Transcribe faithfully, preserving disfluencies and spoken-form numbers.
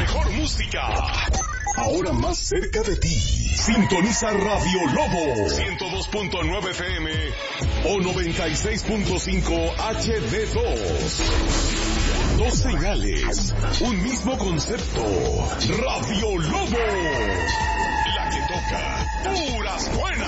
mejor música. Ahora más cerca de ti. Sintoniza Radio Lobo ciento dos punto nueve F M o noventa y seis punto cinco H D dos. Dos señales, un mismo concepto. Radio Lobo, la que toca puras buenas.